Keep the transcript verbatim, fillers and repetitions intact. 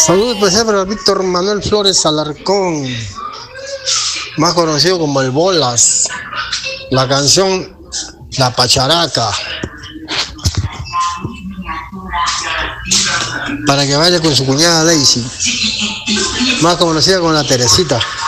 Saludos especial para Víctor Manuel Flores Alarcón, más conocido como el Bolas. La canción La Pacharaca, para que baile con su cuñada Daisy, más conocida como la Teresita.